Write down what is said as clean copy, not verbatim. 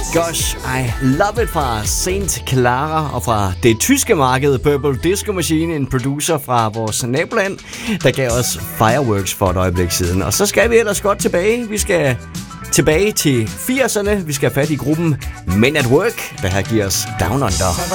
Gosh, I Love It fra Saint Clara og fra det tyske marked Purple Disco Machine, en producer fra vores naboland, der gav os Fireworks for et øjeblik siden. Og så skal vi ellers godt tilbage. Vi skal tilbage til 80'erne. Vi skal have fat i gruppen Men at Work, der her giver os Down Under.